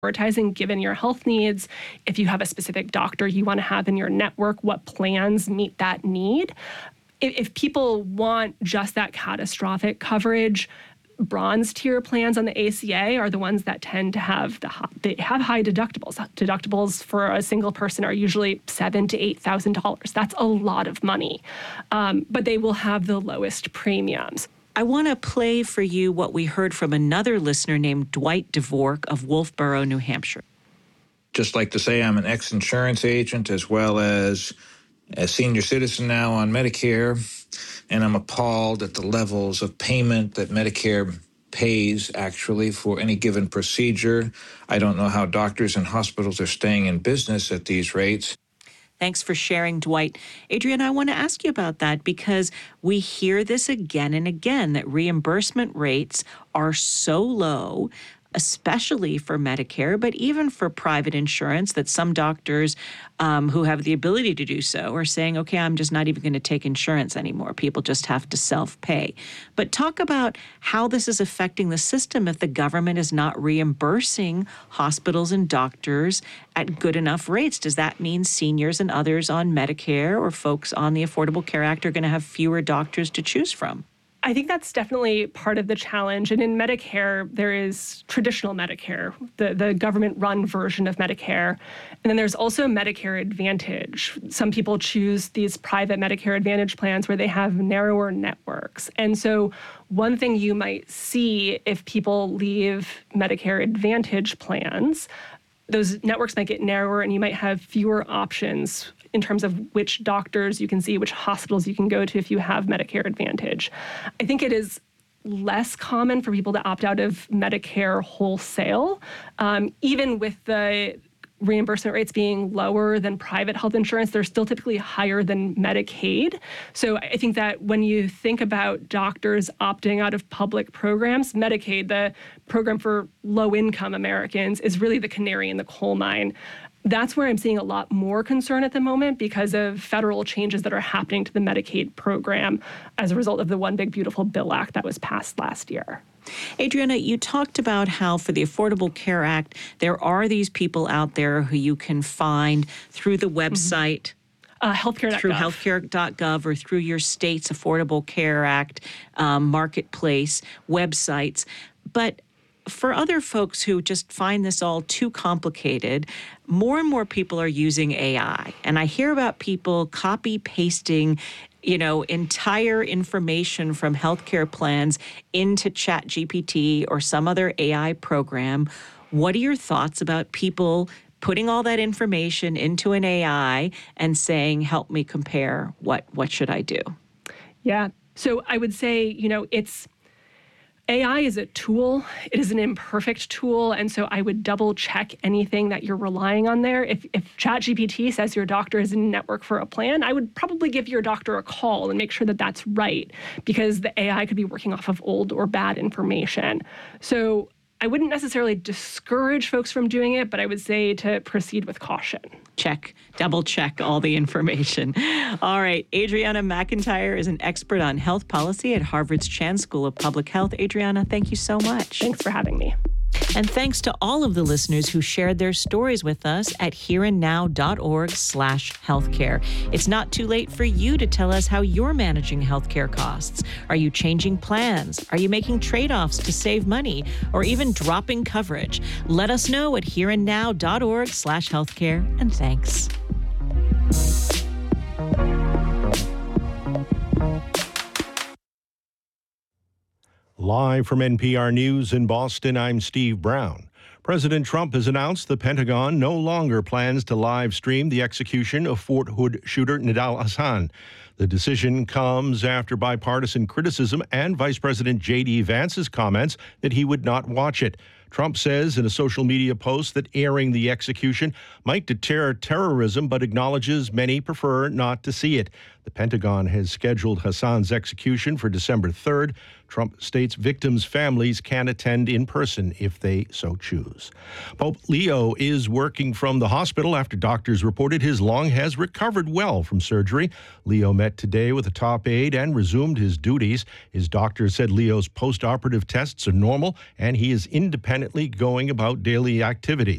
prioritizing given your health needs. If you have a specific doctor you want to have in your network, what plans meet that need? If people want just that catastrophic coverage, bronze tier plans on the ACA are the ones that tend to have they have high deductibles. Deductibles for a single person are usually $7,000 to $8,000. That's a lot of money, but they will have the lowest premiums. I want to play for you what we heard from another listener named Dwight DeVork of Wolfboro, New Hampshire. Just like to say I'm an ex-insurance agent as well as a senior citizen now on Medicare, and I'm appalled at the levels of payment that Medicare pays actually for any given procedure. I don't know how doctors and hospitals are staying in business at these rates. Thanks for sharing, Dwight. Adrienne, I want to ask you about that because we hear this again and again, that reimbursement rates are so low, especially for Medicare, but even for private insurance, that some doctors who have the ability to do so are saying, okay, I'm just not even going to take insurance anymore. People just have to self-pay. But talk about how this is affecting the system if the government is not reimbursing hospitals and doctors at good enough rates. Does that mean seniors and others on Medicare or folks on the Affordable Care Act are going to have fewer doctors to choose from? I think that's definitely part of the challenge. And in Medicare, there is traditional Medicare, the government-run version of Medicare. And then there's also Medicare Advantage. Some people choose these private Medicare Advantage plans where they have narrower networks. And so one thing you might see if people leave Medicare Advantage plans, those networks might get narrower and you might have fewer options in terms of which doctors you can see, which hospitals you can go to if you have Medicare Advantage. I think it is less common for people to opt out of Medicare wholesale, even with the reimbursement rates being lower than private health insurance. They're still typically higher than Medicaid. So I think that when you think about doctors opting out of public programs, Medicaid, the program for low-income Americans, is really the canary in the coal mine. That's where I'm seeing a lot more concern at the moment because of federal changes that are happening to the Medicaid program as a result of the One Big Beautiful Bill Act that was passed last year. Adriana, you talked about how for the Affordable Care Act, there are these people out there who you can find through the website, healthcare.gov. Through healthcare.gov or through your state's Affordable Care Act marketplace websites. But for other folks who just find this all too complicated, more and more people are using AI. And I hear about people copy-pasting, entire information from healthcare plans into ChatGPT or some other AI program. What are your thoughts about people putting all that information into an AI and saying, help me compare, what should I do? Yeah. So I would say, AI is a tool. It is an imperfect tool. And so I would double check anything that you're relying on there. If ChatGPT says your doctor is in network for a plan, I would probably give your doctor a call and make sure that that's right, because the AI could be working off of old or bad information. So I wouldn't necessarily discourage folks from doing it, but I would say to proceed with caution. Double check all the information. All right. Adriana McIntyre is an expert on health policy at Harvard's Chan School of Public Health. Adriana, thank you so much. Thanks for having me. And thanks to all of the listeners who shared their stories with us at hereandnow.org/healthcare. It's not too late for you to tell us how you're managing healthcare costs. Are you changing plans? Are you making trade-offs to save money or even dropping coverage? Let us know at hereandnow.org/healthcare. And thanks. Live from NPR News in Boston, I'm Steve Brown. President Trump has announced the Pentagon no longer plans to live stream the execution of Fort Hood shooter Nidal Hasan. The decision comes after bipartisan criticism and Vice President J.D. Vance's comments that he would not watch it. Trump says in a social media post that airing the execution might deter terrorism, but acknowledges many prefer not to see it. The Pentagon has scheduled Hassan's execution for December 3rd. Trump states victims' families can attend in person if they so choose. Pope Leo is working from the hospital after doctors reported his lung has recovered well from surgery. Leo met today with a top aide and resumed his duties. His doctor said Leo's post-operative tests are normal and he is independently going about daily activities.